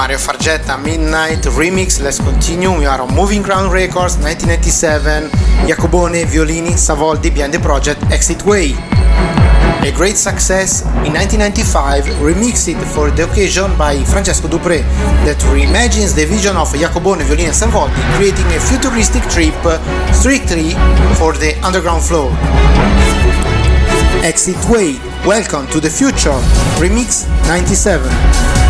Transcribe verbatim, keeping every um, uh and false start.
Mario Fargetta Midnight Remix. Let's continue. We are on Moving Ground Records, nineteen ninety-seven. Jacobone, Violini, Savoldi behind the project Exit Way. A great success in nineteen ninety-five, remixed for the occasion by Francesco Dupré, that reimagines the vision of Jacobone, Violini and Savoldi, creating a futuristic trip strictly for the underground floor. Exit Way, Welcome to the Future, Remix ninety-seven.